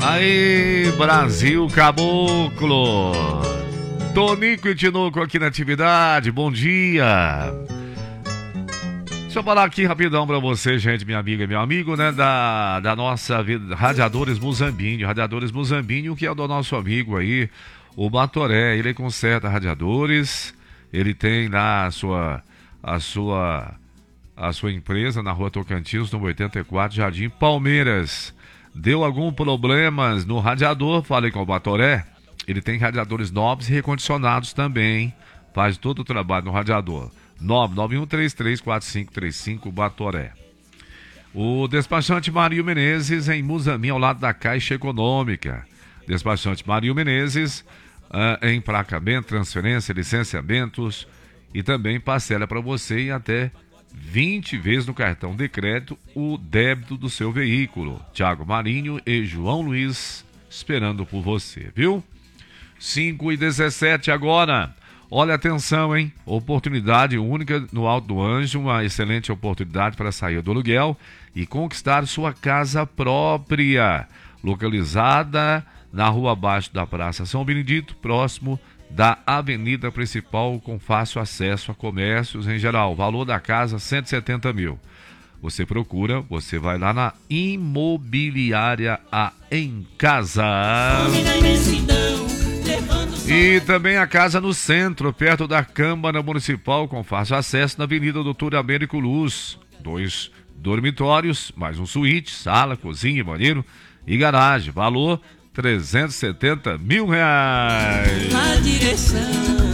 Aí, Brasil Caboclo. Tonico e Tinoco aqui na atividade, bom dia. Deixa eu falar aqui rapidão pra você, gente, minha amiga e meu amigo, né, da nossa vida, Radiadores Muzambinho, que é do nosso amigo aí, o Batoré. Ele conserta radiadores, ele tem lá a sua empresa na Rua Tocantins, número 84, Jardim Palmeiras. Deu algum problemas no radiador, falei com o Batoré. Ele tem radiadores novos e recondicionados também. Faz todo o trabalho no radiador. 991334535 Batoré. O despachante Mario Menezes em Muzambinho, ao lado da Caixa Econômica. Despachante Mario Menezes em emplacamento, transferência, licenciamentos e também parcela para você em até 20 vezes no cartão de crédito o débito do seu veículo. Tiago Marinho e João Luiz esperando por você, viu? 5h17 agora. Olha, atenção, hein? Oportunidade única no Alto do Anjo, uma excelente oportunidade para sair do aluguel e conquistar sua casa própria, localizada na rua abaixo da Praça São Benedito, próximo da avenida principal, com fácil acesso a comércios em geral. Valor da casa, 170 mil. Você procura, você vai lá na Imobiliária A Em Casa. E também a casa no centro, perto da Câmara Municipal, com fácil acesso na Avenida Doutor Américo Luz. 2 dormitórios, mais um suíte, sala, cozinha, banheiro e garagem. Valor 370 mil reais. Na direção.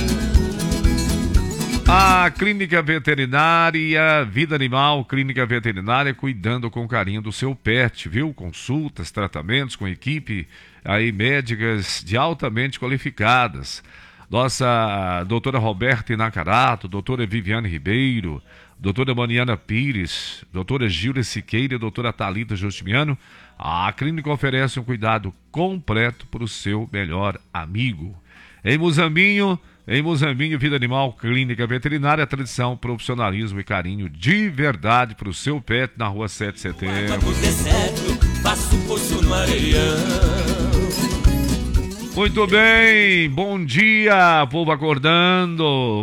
A Clínica Veterinária Vida Animal, Clínica Veterinária, cuidando com carinho do seu pet, viu? Consultas, tratamentos com equipe aí médicas de altamente qualificadas. Nossa doutora Roberta Inacarato, doutora Viviane Ribeiro, doutora Maniana Pires, doutora Gilda Siqueira e doutora Thalita Justiniano. A clínica oferece um cuidado completo para o seu melhor amigo. Em Muzambinho, Vida Animal, Clínica Veterinária, tradição, profissionalismo e carinho de verdade para o seu pet na rua 7 de setembro. Muito bem, bom dia, povo acordando,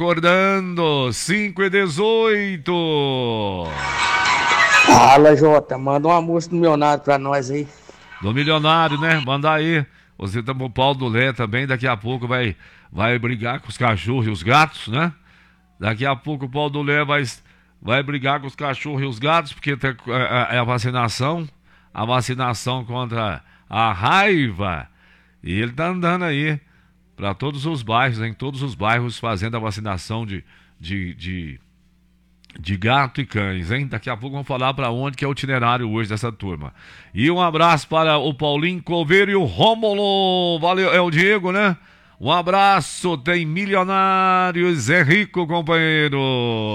5h18. Fala, Jota, manda uma música do milionário pra nós aí. Do milionário, né? Manda aí. Você também, o Paulo do Lé também, daqui a pouco vai brigar com os cachorros e os gatos, né? Daqui a pouco o Paulo do Lé vai brigar com os cachorros e os gatos, porque é a vacinação contra a raiva. E ele tá andando aí para todos os bairros, em todos os bairros, fazendo a vacinação de gato e cães, hein? Daqui a pouco vamos falar para onde que é o itinerário hoje dessa turma. E um abraço para o Paulinho Coveiro e o Rômulo. Valeu, é o Diego, né? Um abraço, tem Milionários, é rico, companheiro.